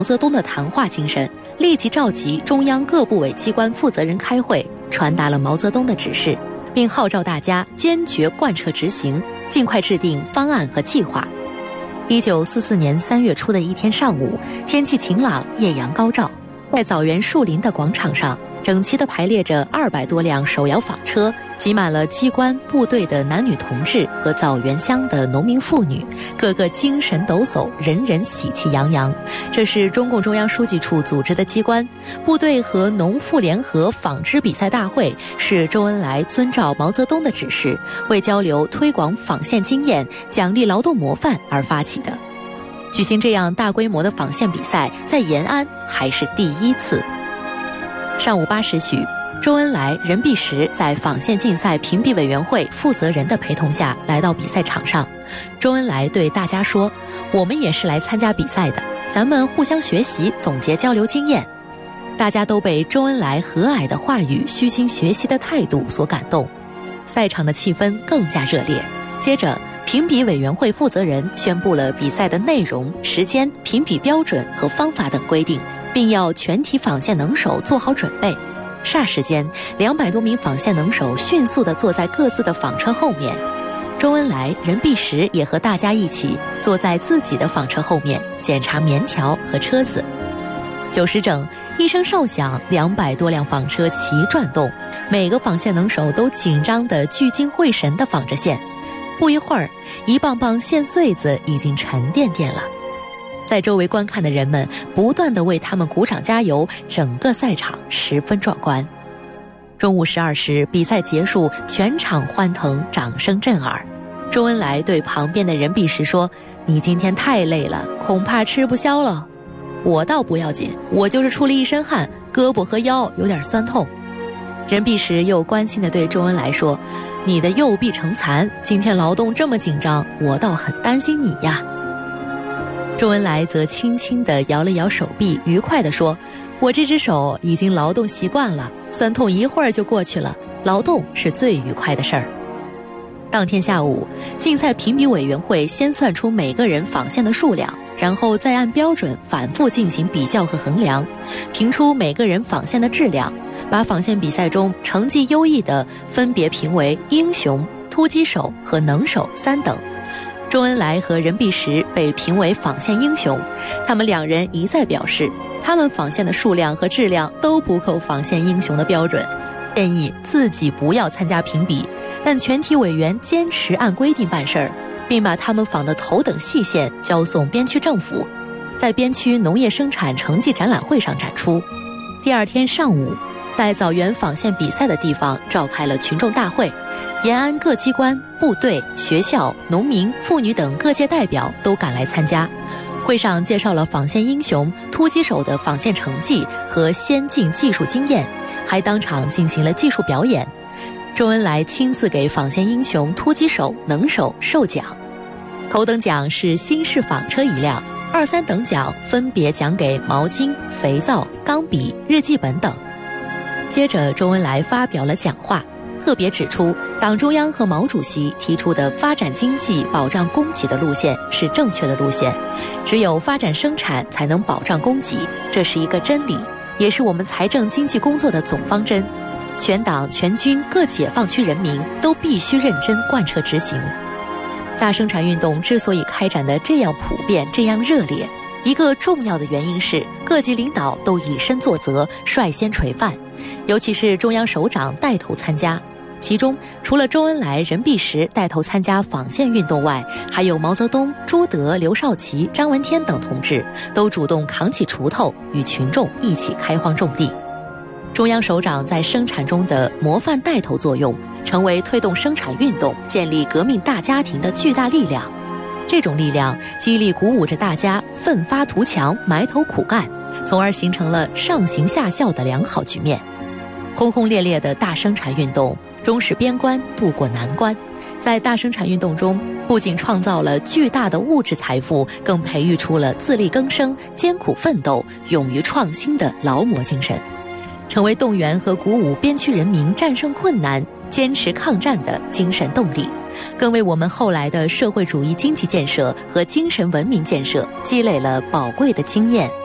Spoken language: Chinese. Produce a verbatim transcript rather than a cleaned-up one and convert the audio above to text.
毛泽东的谈话精神，立即召集中央各部委机关负责人开会，传达了毛泽东的指示，并号召大家坚决贯彻执行，尽快制定方案和计划。一九四四年三月初的一天上午，天气晴朗，艳阳高照，在枣园树林的广场上，整齐地排列着二百多辆手摇纺车，挤满了机关部队的男女同志和枣园乡的农民妇女，个个精神抖擞，人人喜气洋洋。这是中共中央书记处组织的机关部队和农妇联合纺织比赛大会，是周恩来遵照毛泽东的指示，为交流推广纺线经验、奖励劳动模范而发起的。举行这样大规模的纺线比赛，在延安还是第一次。上午八时许，周恩来、任弼时在纺线竞赛评比委员会负责人的陪同下来到比赛场上。周恩来对大家说：“我们也是来参加比赛的，咱们互相学习，总结交流经验。”大家都被周恩来和蔼的话语、虚心学习的态度所感动，赛场的气氛更加热烈。接着，评比委员会负责人宣布了比赛的内容、时间、评比标准和方法等规定，并要全体纺线能手做好准备。霎时间，两百多名纺线能手迅速地坐在各自的纺车后面。周恩来、任弼时也和大家一起坐在自己的纺车后面，检查棉条和车子。九时整，一声哨响，两百多辆纺车齐转动，每个纺线能手都紧张地聚精会神地纺着线。不一会儿，一棒棒线穗子已经沉甸甸了。在周围观看的人们不断地为他们鼓掌加油，整个赛场十分壮观。中午十二时，比赛结束，全场欢腾，掌声震耳。周恩来对旁边的任弼时说：“你今天太累了，恐怕吃不消了。”“我倒不要紧，我就是出了一身汗，胳膊和腰有点酸痛。”任弼时又关心地对周恩来说：“你的右臂成残，今天劳动这么紧张，我倒很担心你呀。”周恩来则轻轻地摇了摇手臂，愉快地说：“我这只手已经劳动习惯了，酸痛一会儿就过去了，劳动是最愉快的事儿。”当天下午，竞赛评比委员会先算出每个人纺线的数量，然后再按标准反复进行比较和衡量，评出每个人纺线的质量，把纺线比赛中成绩优异的分别评为英雄、突击手和能手三等。周恩来和任弼时被评为纺线英雄，他们两人一再表示，他们纺线的数量和质量都不够纺线英雄的标准，建议自己不要参加评比，但全体委员坚持按规定办事儿，并把他们纺的头等细线交送边区政府，在边区农业生产成绩展览会上展出。第二天上午，在枣园纺线比赛的地方召开了群众大会，延安各机关、部队、学校、农民、妇女等各界代表都赶来参加。会上介绍了纺线英雄、突击手的纺线成绩和先进技术经验，还当场进行了技术表演。周恩来亲自给纺线英雄、突击手、能手授奖，头等奖是新式纺车一辆，二三等奖分别奖给毛巾、肥皂、钢笔、日记本等。接着，周恩来发表了讲话，特别指出，党中央和毛主席提出的发展经济、保障供给的路线是正确的路线，只有发展生产才能保障供给，这是一个真理，也是我们财政经济工作的总方针。全党全军各解放区人民都必须认真贯彻执行。大生产运动之所以开展的这样普遍、这样热烈，一个重要的原因是各级领导都以身作则，率先垂范，尤其是中央首长带头参加。其中，除了周恩来、任弼时带头参加纺线运动外，还有毛泽东、朱德、刘少奇、张闻天等同志都主动扛起锄头，与群众一起开荒种地。中央首长在生产中的模范带头作用，成为推动生产运动、建立革命大家庭的巨大力量。这种力量激励鼓舞着大家奋发图强、埋头苦干，从而形成了上行下效的良好局面。轰轰烈烈的大生产运动终使边关渡过难关，在大生产运动中，不仅创造了巨大的物质财富，更培育出了自力更生、艰苦奋斗、勇于创新的劳模精神，成为动员和鼓舞边区人民战胜困难、坚持抗战的精神动力，更为我们后来的社会主义经济建设和精神文明建设积累了宝贵的经验